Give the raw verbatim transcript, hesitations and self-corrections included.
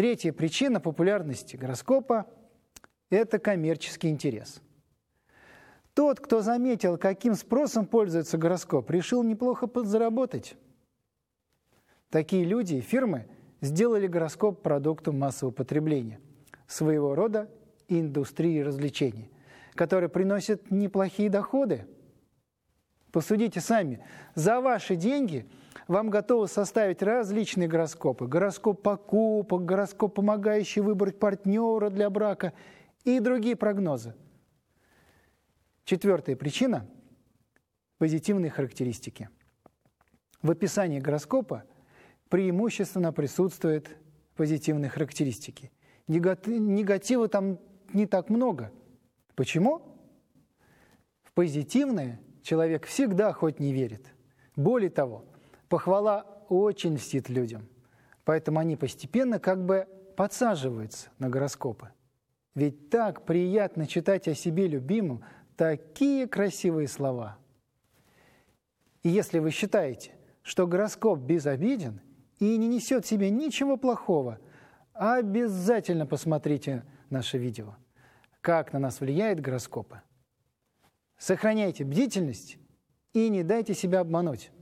Третья причина популярности гороскопа – это коммерческий интерес. Тот, кто заметил, каким спросом пользуется гороскоп, решил неплохо подзаработать. Такие люди и фирмы сделали гороскоп продуктом массового потребления, своего рода индустрией развлечений, которая приносит неплохие доходы. Посудите сами, за ваши деньги вам готовы составить различные гороскопы. Гороскоп покупок, гороскоп, помогающий выбрать партнера для брака и другие прогнозы. Четвертая причина – позитивные характеристики. В описании гороскопа преимущественно присутствуют позитивные характеристики. Негатива там не так много. Почему? В позитивное человек всегда хоть не верит. Более того, похвала очень льстит людям. Поэтому они постепенно как бы подсаживаются на гороскопы. Ведь так приятно читать о себе любимом такие красивые слова. И если вы считаете, что гороскоп безобиден и не несет в себе ничего плохого, обязательно посмотрите наше видео, как на нас влияют гороскопы. Сохраняйте бдительность и не дайте себя обмануть.